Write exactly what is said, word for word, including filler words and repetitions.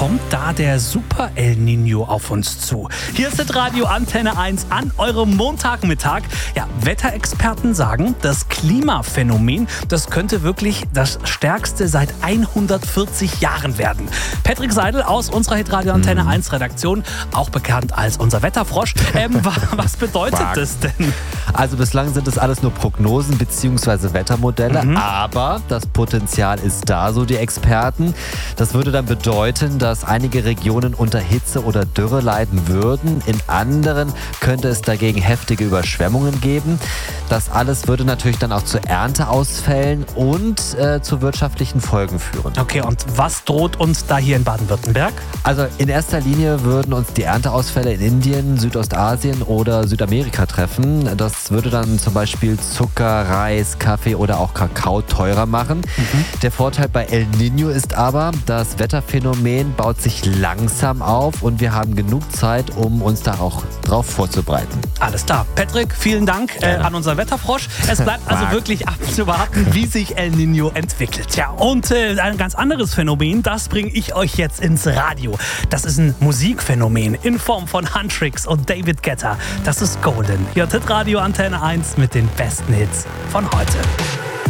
kommt da der Super El Niño auf uns zu. Hier ist das Radio Antenne eins an eurem Montagmittag. Ja, Wetterexperten sagen, das Klimaphänomen, das könnte wirklich das stärkste seit hundertvierzig Jahren werden. Patrick Seidel aus unserer Hitradio Antenne eins Redaktion, auch bekannt als unser Wetterfrosch. Ähm, was bedeutet das denn? Also bislang sind es alles nur Prognosen bzw. Wettermodelle, mhm. aber das Potenzial ist da, so die Experten. Das würde dann bedeuten, dass einige Regionen unter Hitze oder Dürre leiden würden. In anderen könnte es dagegen heftige Überschwemmungen geben. Das alles würde natürlich dann auch zu Ernteausfällen und äh, zu wirtschaftlichen Folgen führen. Okay, und was droht uns da hier in Baden-Württemberg? Also in erster Linie würden uns die Ernteausfälle in Indien, Südostasien oder Südamerika treffen. Das würde dann zum Beispiel Zucker, Reis, Kaffee oder auch Kakao teurer machen. Mhm. Der Vorteil bei El Niño ist aber, das Wetterphänomen baut sich langsam auf und wir haben genug Zeit, um uns da auch drauf vorzubereiten. Alles klar. Patrick, vielen Dank äh, an unser Wetterfrosch. Es bleibt also wirklich abzuwarten, wie sich El Niño entwickelt. Ja, und äh, ein ganz anderes Phänomen, das bringe ich euch jetzt ins Radio. Das ist ein Musikphänomen in Form von Huntrix und David Guetta. Das ist Golden. Hier ist Radio Antenne eins mit den besten Hits von heute.